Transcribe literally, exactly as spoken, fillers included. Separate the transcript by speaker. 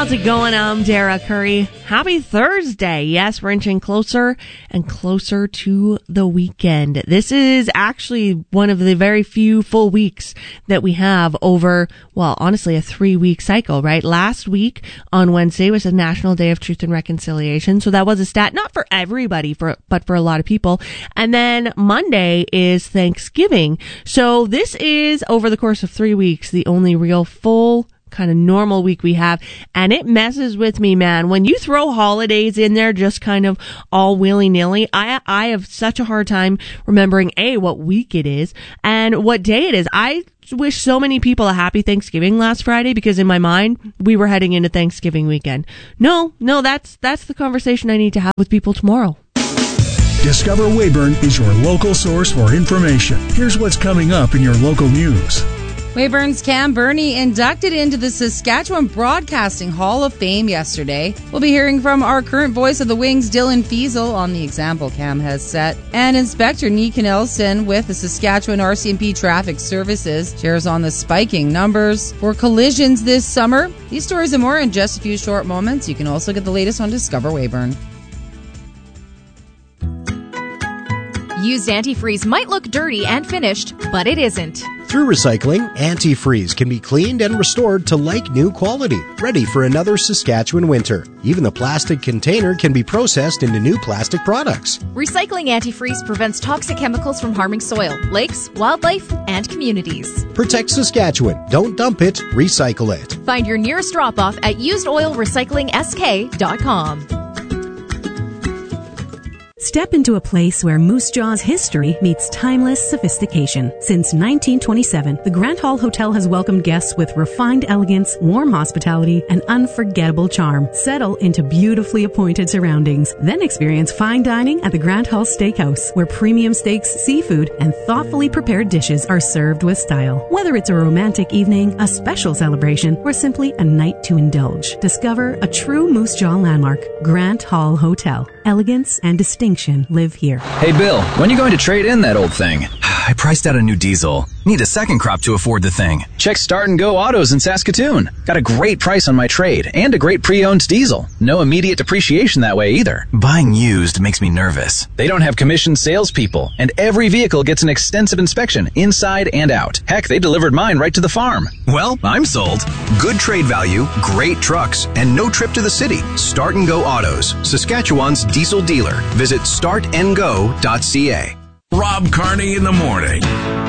Speaker 1: How's it going? I'm Dara Curry. Happy Thursday. Yes, we're inching closer and closer to the weekend. This is actually one of the very few full weeks that we have over, well, honestly, a three-week cycle, right? Last week on Wednesday was a National Day of Truth and Reconciliation. So that was a stat, not for everybody, for but for a lot of people. And then Monday is Thanksgiving. So this is, over the course of three weeks, the only real full kind of normal week we have, and it messes with me, man. When you throw holidays in there just kind of all willy-nilly, I I have such a hard time remembering A, what week it is and what day it is. I wish so many people a happy Thanksgiving last Friday, because in my mind we were heading into Thanksgiving weekend. No, no, that's that's the conversation I need to have with people tomorrow.
Speaker 2: Discover Weyburn is your local source for information. Here's what's coming up in your local news.
Speaker 3: Weyburn's Cam Burney inducted into the Saskatchewan Broadcasting Hall of Fame yesterday. We'll be hearing from our current voice of the Wings, Dylan Fiesel, on the example Cam has set. And Inspector Nick Nelson with the Saskatchewan R C M P Traffic Services shares on the spiking numbers for collisions this summer. These stories and more in just a few short moments. You can also get the latest on Discover Weyburn.
Speaker 4: Used antifreeze might look dirty and finished, but it isn't.
Speaker 5: Through recycling, antifreeze can be cleaned and restored to like-new quality, ready for another Saskatchewan winter. Even the plastic container can be processed into new plastic products.
Speaker 4: Recycling antifreeze prevents toxic chemicals from harming soil, lakes, wildlife, and communities.
Speaker 5: Protect Saskatchewan. Don't dump it, recycle it.
Speaker 4: Find your nearest drop-off at used oil recycling s k dot com.
Speaker 6: Step into a place where Moose Jaw's history meets timeless sophistication. Since nineteen twenty-seven, the Grant Hall Hotel has welcomed guests with refined elegance, warm hospitality, and unforgettable charm. Settle into beautifully appointed surroundings. Then experience fine dining at the Grant Hall Steakhouse, where premium steaks, seafood, and thoughtfully prepared dishes are served with style. Whether it's a romantic evening, a special celebration, or simply a night to indulge, discover a true Moose Jaw landmark. Grant Hall Hotel. Elegance and distinction live here.
Speaker 7: Hey Bill, when are you going to trade in that old thing? I priced out a new diesel. Need a second crop to afford the thing. Check Start and Go Autos in Saskatoon. Got a great price on my trade and a great pre-owned diesel. No immediate depreciation that way either. Buying used makes me nervous. They don't have commissioned salespeople, and every vehicle gets an extensive inspection inside and out. Heck, they delivered mine right to the farm. Well, I'm sold. Good trade value, great trucks, and no trip to the city. Start and Go Autos, Saskatchewan's diesel dealer. Visit start and go dot c a.
Speaker 8: Rob Carney in the morning.